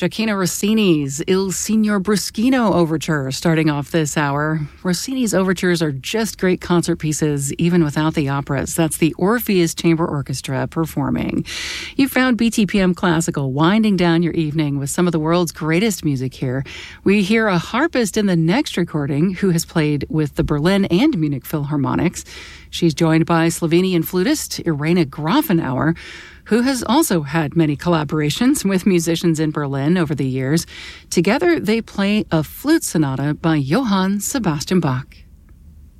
Gioacchino Rossini's Il Signor Bruschino Overture starting off this hour. Rossini's overtures are just great concert pieces, even without the operas. That's the Orpheus Chamber Orchestra performing. You found BTPM Classical winding down your evening with some of the world's greatest music here. We hear a harpist in the next recording who has played with the Berlin and Munich Philharmonics. She's joined by Slovenian flutist Irena Grafenauer, who has also had many collaborations with musicians in Berlin over the years. Together, they play a flute sonata by Johann Sebastian Bach.